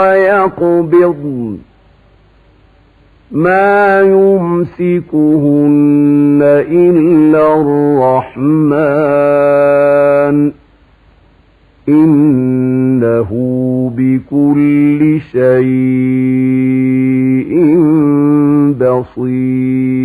ويقبضن ما يمسكهن إلا الرحمن إنه بكل شيء بصير.